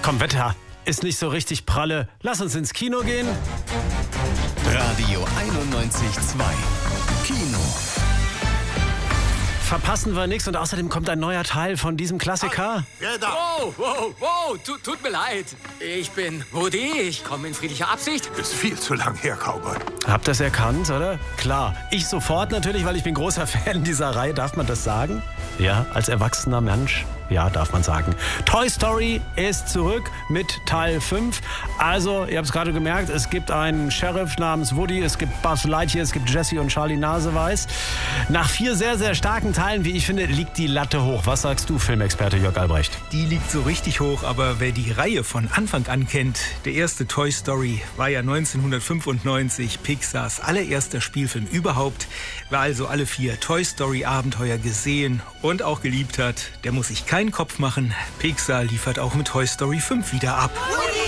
Komm, Wetter ist nicht so richtig pralle. Lass uns ins Kino gehen. Radio 91.2 Kino. Verpassen wir nichts und außerdem kommt ein neuer Teil von diesem Klassiker. Wer da? Wow, tut mir leid. Ich bin Woody, ich komme in friedlicher Absicht. Ist viel zu lang her, Cowboy. Habt ihr es erkannt, oder? Klar, ich sofort natürlich, weil ich bin großer Fan dieser Reihe. Darf man das sagen? Ja, als erwachsener Mensch. Ja, darf man sagen. Toy Story ist zurück mit Teil 5. Also, ihr habt es gerade gemerkt, es gibt einen Sheriff namens Woody, es gibt Buzz Lightyear, es gibt Jessie und Charlie Naseweiß. Nach 4 sehr, sehr starken Teilen, wie ich finde, liegt die Latte hoch. Was sagst du, Filmexperte Jörg Albrecht? Die liegt so richtig hoch, aber wer die Reihe von Anfang an kennt, der erste Toy Story war ja 1995 Pixars allererster Spielfilm überhaupt. Wer also alle 4 Toy Story Abenteuer gesehen und auch geliebt hat, der muss sich keinen Kopf machen. Pixar liefert auch mit Toy Story 5 wieder ab.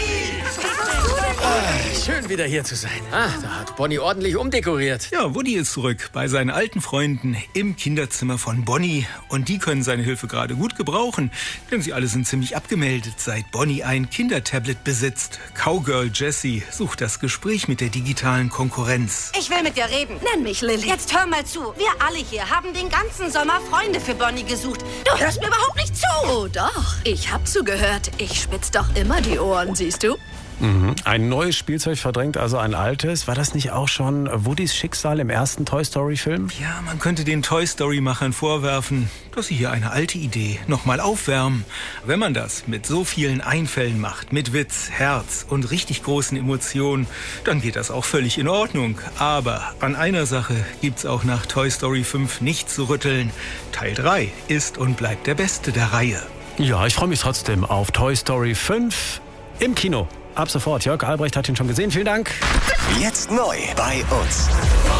Schön wieder hier zu sein. Da hat Bonnie ordentlich umdekoriert. Ja, Woody ist zurück bei seinen alten Freunden im Kinderzimmer von Bonnie. Und die können seine Hilfe gerade gut gebrauchen, denn sie alle sind ziemlich abgemeldet, seit Bonnie ein Kindertablet besitzt. Cowgirl Jessie sucht das Gespräch mit der digitalen Konkurrenz. Ich will mit dir reden. Nenn mich Lilly. Jetzt hör mal zu. Wir alle hier haben den ganzen Sommer Freunde für Bonnie gesucht. Du hörst mir überhaupt nicht zu. Oh doch, ich hab zugehört. Ich spitz doch immer die Ohren, siehst du? Ein neues Spielzeug verdrängt also ein altes. War das nicht auch schon Woodys Schicksal im ersten Toy Story Film? Ja, man könnte den Toy Story-Machern vorwerfen, dass sie hier eine alte Idee nochmal aufwärmen. Wenn man das mit so vielen Einfällen macht, mit Witz, Herz und richtig großen Emotionen, dann geht das auch völlig in Ordnung. Aber an einer Sache gibt's auch nach Toy Story 5 nicht zu rütteln. Teil 3 ist und bleibt der beste der Reihe. Ja, ich freue mich trotzdem auf Toy Story 5 im Kino. Ab sofort. Jörg Albrecht hat ihn schon gesehen. Vielen Dank. Jetzt neu bei uns.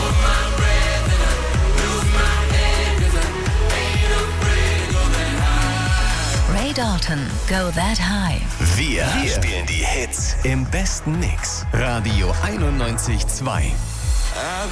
Ray Dalton, Go That High. Wir spielen die Hits im besten Mix. Radio 91.2.